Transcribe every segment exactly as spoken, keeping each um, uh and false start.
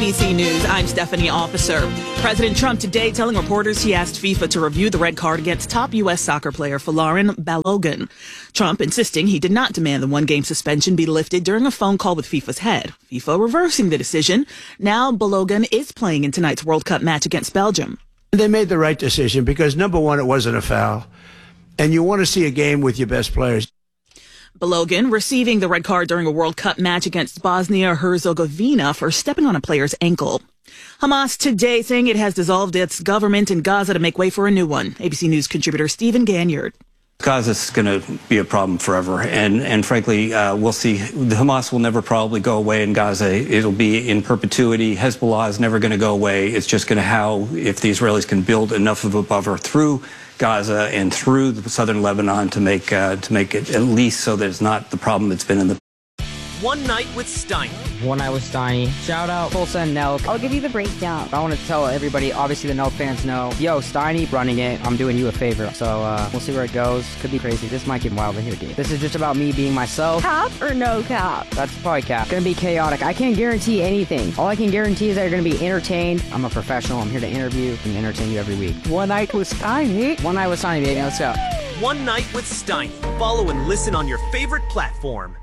B C News, I'm Stephanie Officer. President Trump today telling reporters he asked FIFA to review the red card against top U S soccer player Folarin Balogun. Trump insisting he did not demand the one-game suspension be lifted during a phone call with FIFA's head. FIFA reversing the decision. Now Balogun is playing in tonight's World Cup match against Belgium. They made the right decision because, number one, it wasn't a foul. And you want to see a game with your best players. Balogun receiving the red card during a World Cup match against Bosnia-Herzegovina for stepping on a player's ankle. Hamas today saying it has dissolved its government in Gaza to make way for a new one. A B C News contributor Stephen Ganyard. Gaza's going to be a problem forever, and and frankly, uh, we'll see. The Hamas will never probably go away in Gaza. It'll be in perpetuity. Hezbollah is never going to go away. It's just going to how if the Israelis can build enough of a buffer through Gaza and through the southern Lebanon to make uh, to make it at least so that it's not the problem it's been in the. One Night with Steiny. One Night with Steiny. Shout out Tulsa and Nelk. I'll give you the breakdown. I want to tell everybody, obviously the Nelk fans know, yo, Steiny running it. I'm doing you a favor. So uh, we'll see where it goes. Could be crazy. This might get wild in here, dude. This is just about me being myself. Cap or no cap? That's probably cap. Gonna be chaotic. I can't guarantee anything. All I can guarantee is that you're gonna be entertained. I'm a professional. I'm here to interview and entertain you every week. One Night with Steiny. One Night with Steiny, baby. Let's go. One Night with Steiny. Follow and listen on your favorite platform.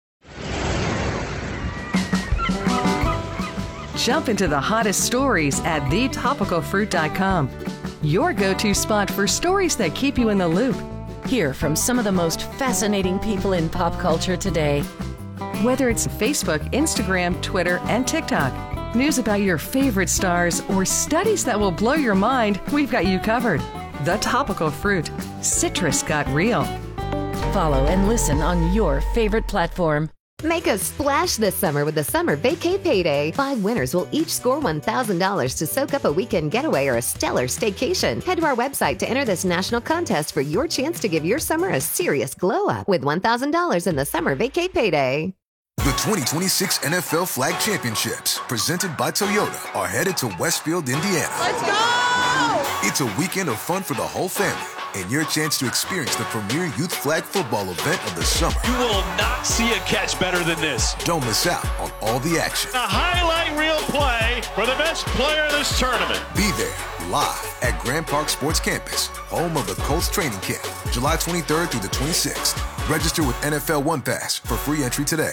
Jump into the hottest stories at the topical fruit dot com. Your go-to spot for stories that keep you in the loop. Hear from some of the most fascinating people in pop culture today. Whether it's Facebook, Instagram, Twitter, and TikTok, news about your favorite stars, or studies that will blow your mind, we've got you covered. The Topical Fruit. Citrus got real. Follow and listen on your favorite platform. Make a splash this summer with the Summer Vacay Payday. Five winners will each score one thousand dollars to soak up a weekend getaway or a stellar staycation. Head to our website to enter this national contest for your chance to give your summer a serious glow up with one thousand dollars in the Summer Vacay Payday. The twenty twenty-six N F L Flag Championships, presented by Toyota, are headed to Westfield, Indiana. Let's go! It's a weekend of fun for the whole family, and your chance to experience the premier youth flag football event of the summer. You will not see a catch better than this. Don't miss out on all the action. A highlight reel play for the best player in this tournament. Be there, live at Grand Park Sports Campus, home of the Colts training camp, July twenty-third through the twenty-sixth. Register with N F L One Pass for free entry today.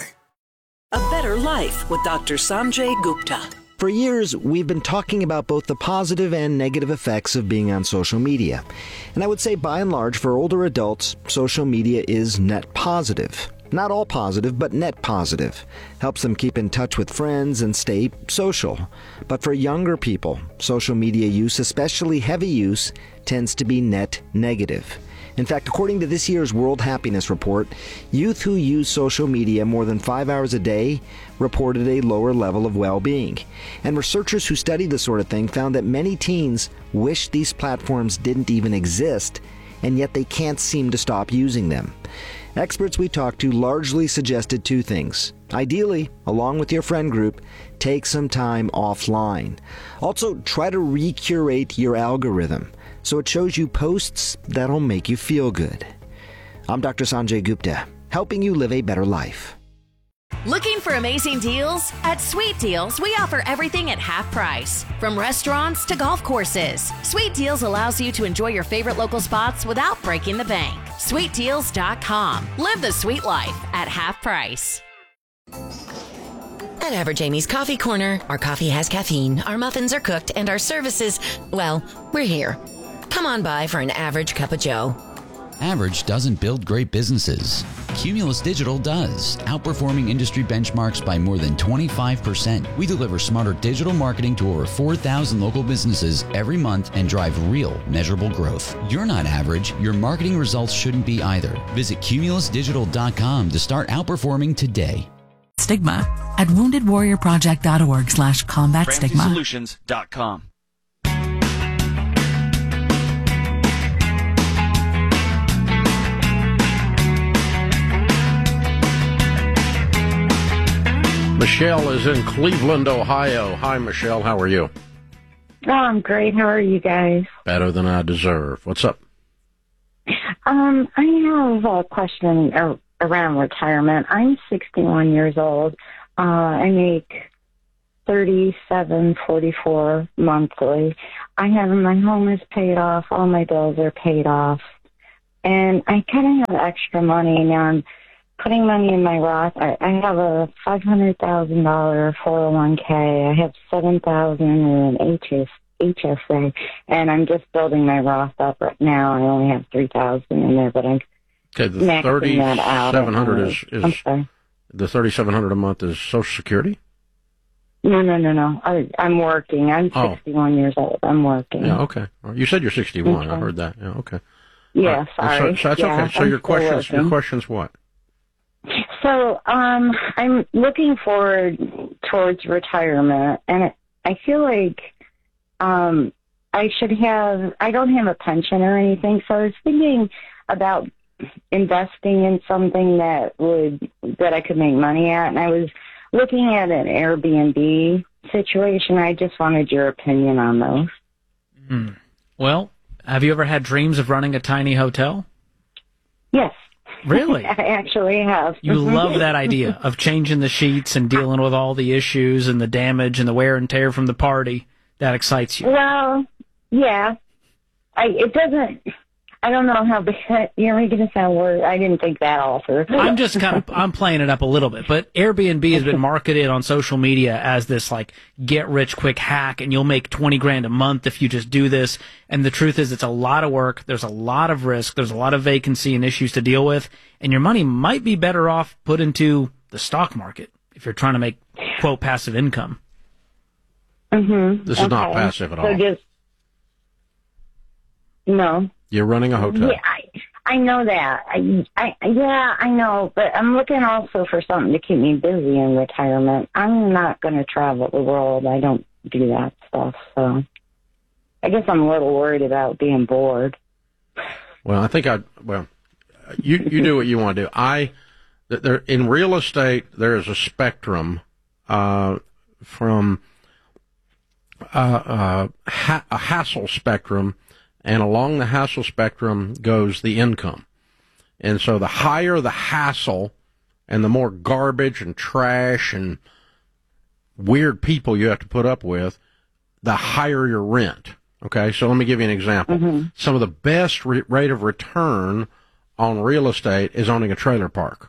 A Better Life with Doctor Sanjay Gupta. For years, we've been talking about both the positive and negative effects of being on social media. And I would say, by and large, for older adults, social media is net positive. Not all positive, but net positive. Helps them keep in touch with friends and stay social. But for younger people, social media use, especially heavy use, tends to be net negative. In fact, according to this year's World Happiness Report, youth who use social media more than five hours a day reported a lower level of well-being. And researchers who studied this sort of thing found that many teens wish these platforms didn't even exist, and yet they can't seem to stop using them. Experts we talked to largely suggested two things. Ideally, along with your friend group, take some time offline. Also, try to recurate your algorithm so it shows you posts that'll make you feel good. I'm Doctor Sanjay Gupta, helping you live a better life. Looking for amazing deals? At Sweet Deals, we offer everything at half price. From restaurants to golf courses, Sweet Deals allows you to enjoy your favorite local spots without breaking the bank. sweet deals dot com. Live the sweet life at half price. At Average Amy's Coffee Corner, our coffee has caffeine, our muffins are cooked, and our services, well, we're here. Come on by for an average cup of joe. Average doesn't build great businesses. Cumulus Digital does, outperforming industry benchmarks by more than twenty-five percent. We deliver smarter digital marketing to over four thousand local businesses every month and drive real, measurable growth. You're not average. Your marketing results shouldn't be either. Visit cumulus digital dot com to start outperforming today. Stigma at wounded warrior project dot org slash combat stigma. Solutions dot com. Michelle is in Cleveland, Ohio. Hi, Michelle. How are you? Oh, I'm great. How are you guys? Better than I deserve. What's up? Um, I have a question around retirement. I'm sixty-one years old. Uh, I make thirty-seven forty-four monthly. I have my home is paid off, all my bills are paid off, and I kind of have extra money now. I'm putting money in my Roth. I, I have a five hundred thousand dollar four oh one k. I have seven thousand in an H S, H S A, and I'm just building my Roth up right now. I only have three thousand in there, but I'm okay. The thirty-seven hundred is, is I'm sorry. The thirty-seven hundred a month is Social Security. No, no, no, no. I, I'm working. I'm Oh. sixty-one years old. I'm working. Yeah, okay. All right. You said you're sixty-one. I Okay. heard that. Yeah, okay. Yeah, All right. sorry. So, so that's Yeah, okay. So I'm your still questions, your working. questions, what? So, um, I'm looking forward towards retirement, and it, I feel like um, I should have. I don't have a pension or anything, so I was thinking about investing in something that would that I could make money at, and I was looking at an Airbnb situation. I just wanted your opinion on those. Hmm. Well, have you ever had dreams of running a tiny hotel? Yes. Really? I actually have. You love that idea of changing the sheets and dealing with all the issues and the damage and the wear and tear from the party. That excites you. Well, yeah. I it doesn't. I don't know how big. You're making it sound worse. I didn't think that all through. I'm just kind of I'm playing it up a little bit, but Airbnb has been marketed on social media as this like get rich quick hack, and you'll make twenty grand a month if you just do this. And the truth is, it's a lot of work. There's a lot of risk. There's a lot of vacancy and issues to deal with, and your money might be better off put into the stock market if you're trying to make quote passive income. Mm-hmm. This is not passive at all. So just no. You're running a hotel. Yeah, I, I know that. I, I, yeah, I know, but I'm looking also for something to keep me busy in retirement. I'm not going to travel the world. I don't do that stuff, so I guess I'm a little worried about being bored. Well, I think I well, you you do what you want to do. I there in real estate there is a spectrum uh, from uh, uh, ha- a hassle spectrum. And along the hassle spectrum goes the income. And so the higher the hassle and the more garbage and trash and weird people you have to put up with, the higher your rent. Okay, so let me give you an example. Mm-hmm. Some of the best re- rate of return on real estate is owning a trailer park.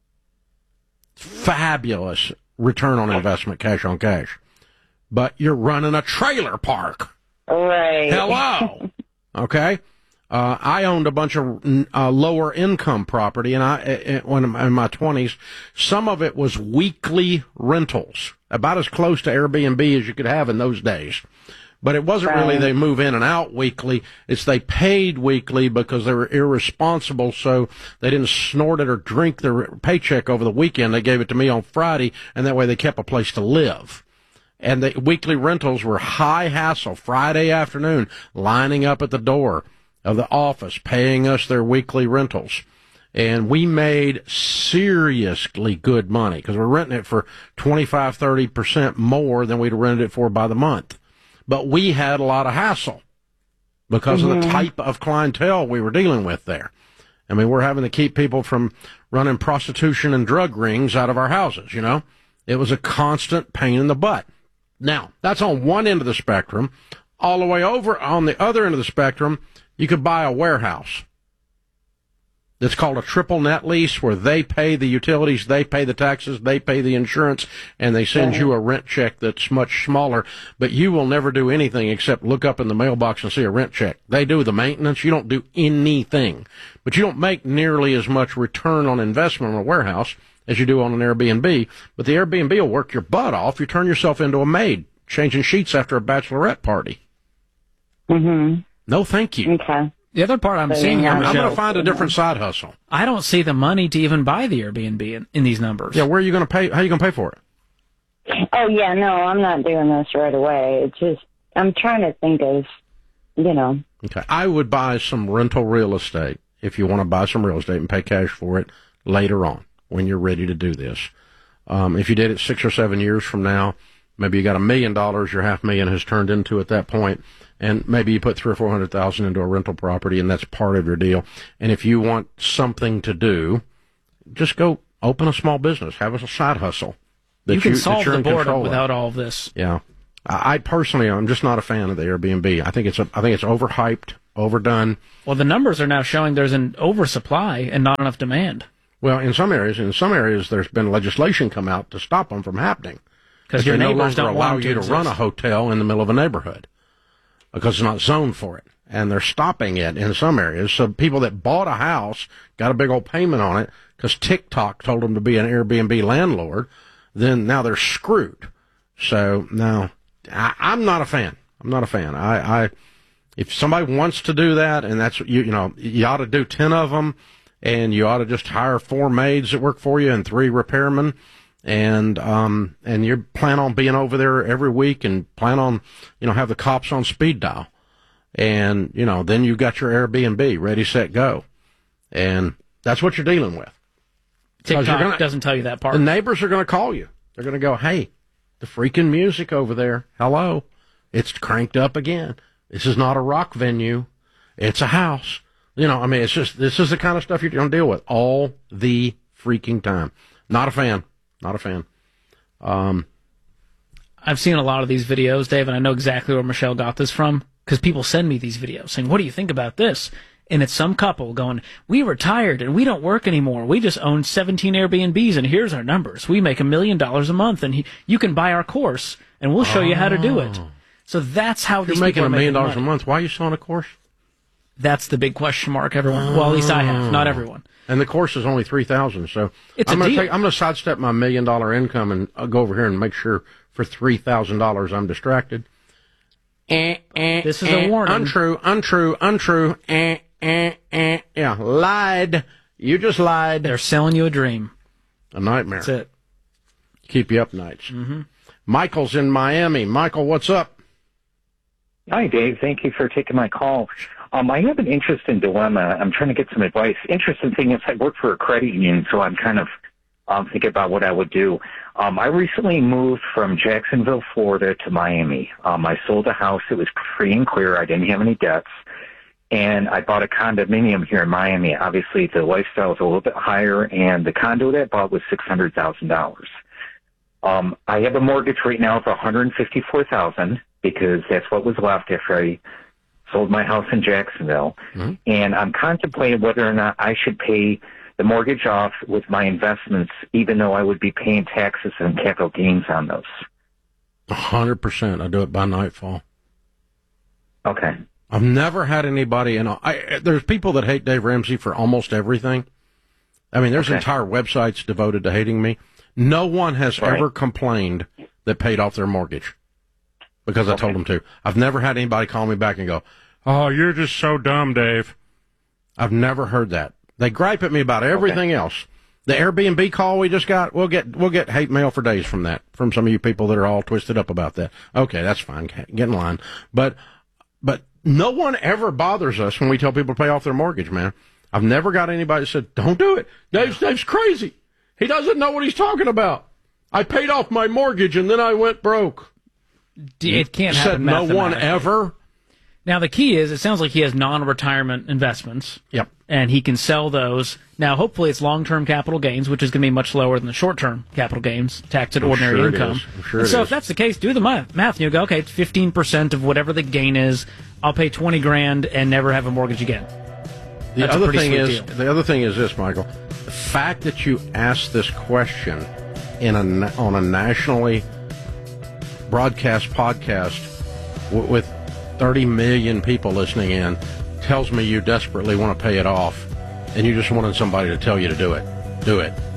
Fabulous return on investment, cash on cash. But you're running a trailer park. Right. Hello. Okay, uh, I owned a bunch of uh, lower income property, and I, uh, when in my twenties, some of it was weekly rentals, about as close to Airbnb as you could have in those days. But it wasn't really they move in and out weekly; it's they paid weekly because they were irresponsible, so they didn't snort it or drink their paycheck over the weekend. They gave it to me on Friday, and that way they kept a place to live. And the weekly rentals were high hassle. Friday afternoon, lining up at the door of the office, paying us their weekly rentals. And we made seriously good money because we're renting it for twenty-five, thirty percent more than we'd rented it for by the month. But we had a lot of hassle because mm-hmm. of the type of clientele we were dealing with there. I mean, we're having to keep people from running prostitution and drug rings out of our houses, you know. It was a constant pain in the butt. Now, that's on one end of the spectrum. All the way over on the other end of the spectrum, you could buy a warehouse. It's called a triple net lease where they pay the utilities, they pay the taxes, they pay the insurance, and they send you a rent check that's much smaller. But you will never do anything except look up in the mailbox and see a rent check. They do the maintenance. You don't do anything. But you don't make nearly as much return on investment on a warehouse as you do on an Airbnb, but the Airbnb will work your butt off. You turn yourself into a maid, changing sheets after a bachelorette party. Mm-hmm. No, thank you. Okay. The other part I'm seeing here, I'm, Michelle, I'm going to find a different side hustle. I don't see the money to even buy the Airbnb in, in these numbers. Yeah, where are you going to pay? How are you going to pay for it? Oh, yeah, no, I'm not doing this right away. It's just, I'm trying to think of, you know. Okay, I would buy some rental real estate if you want to buy some real estate and pay cash for it later on, when you're ready to do this. Um, if you did it six or seven years from now, maybe you got a million dollars, your half million has turned into at that point, and maybe you put three or four hundred thousand into a rental property, and that's part of your deal. And if you want something to do, just go open a small business, have a side hustle. that you can you, solve that you're the in boredom control without of. all of this. Yeah. I, I personally, I'm just not a fan of the Airbnb. I think it's a, I think it's overhyped, overdone. Well, the numbers are now showing there's an oversupply and not enough demand. Well, in some areas, in some areas, there's been legislation come out to stop them from happening. Because your they no neighbors longer don't allow want you to to run a exist. hotel in the middle of a neighborhood because it's not zoned for it, and they're stopping it in some areas. So people that bought a house got a big old payment on it because TikTok told them to be an Airbnb landlord. Then now they're screwed. So now I, I'm not a fan. I'm not a fan. I, I if somebody wants to do that, and that's you, you know, you ought to do ten of them, and you ought to just hire four maids that work for you and three repairmen. And um and you plan on being over there every week and plan on, you know, have the cops on speed dial. And, you know, then you got your Airbnb ready, set, go. And that's what you're dealing with. TikTok gonna, doesn't tell you that part. The neighbors are going to call you. They're going to go, hey, the freaking music over there, hello, it's cranked up again. This is not a rock venue. It's a house. You know, I mean, it's just, this is the kind of stuff you're going to deal with all the freaking time. Not a fan. Not a fan. Um, I've seen a lot of these videos, Dave, and I know exactly where Michelle got this from, because people send me these videos saying, what do you think about this? And it's some couple going, we retired and we don't work anymore. We just own seventeen Airbnbs, and here's our numbers. We make a million dollars a month, and he, you can buy our course, and we'll show oh. you how to do it. So that's how You're these making people are a million making dollars money. a month. Why are you selling a course? That's the big question mark, everyone. Oh. Well, at least I have, not everyone. And the course is only three thousand. So it's I'm a going deal. to take. I'm going to sidestep my million dollar income and I'll go over here and make sure for three thousand dollars I'm distracted. Eh, eh, this is eh, a warning. Untrue, untrue, untrue. Eh, eh, eh. Yeah, lied. You just lied. They're selling you a dream. A nightmare. That's it. Keep you up nights. Mm-hmm. Michael's in Miami. Michael, what's up? Hi, Dave. Thank you for taking my call. Um, I have an interesting dilemma. I'm trying to get some advice. Interesting thing is I work for a credit union, so I'm kind of um, thinking about what I would do. Um, I recently moved from Jacksonville, Florida to Miami. Um, I sold a house. It was free and clear. I didn't have any debts. And I bought a condominium here in Miami. Obviously, the lifestyle is a little bit higher, and the condo that I bought was six hundred thousand dollars. Um, I have a mortgage right now of one hundred fifty-four thousand dollars because that's what was left after I sold my house in Jacksonville. Mm-hmm. And I'm contemplating whether or not I should pay the mortgage off with my investments, even though I would be paying taxes and capital gains on those. A hundred percent. I do it by nightfall. Okay. I've never had anybody, and I, there's people that hate Dave Ramsey for almost everything. I mean, there's okay. entire websites devoted to hating me. No one has right. ever complained that paid off their mortgage because I okay. told them to. I've never had anybody call me back and go, oh, you're just so dumb, Dave. I've never heard that. They gripe at me about everything okay. else. The Airbnb call we just got, we'll get we'll get hate mail for days from that, from some of you people that are all twisted up about that. Okay, that's fine. Get in line. But but no one ever bothers us when we tell people to pay off their mortgage, man. I've never got anybody that said, don't do it. Dave's, Dave's crazy. He doesn't know what he's talking about. I paid off my mortgage and then I went broke. It can't happen. Said no one ever. Now, the key is, it sounds like he has non-retirement investments. Yep. And he can sell those. Now, hopefully it's long-term capital gains, which is going to be much lower than the short-term capital gains, taxed at I'm ordinary sure income. I'm sure and so it if that's the case, do the math. math. You go, okay, it's fifteen percent of whatever the gain is. I'll pay twenty grand and never have a mortgage again. The That's other thing is, deal. the other thing is this, Michael. The fact that you asked this question in a, on a nationally broadcast podcast w- with thirty million people listening in tells me you desperately want to pay it off, and you just wanted somebody to tell you to do it. Do it.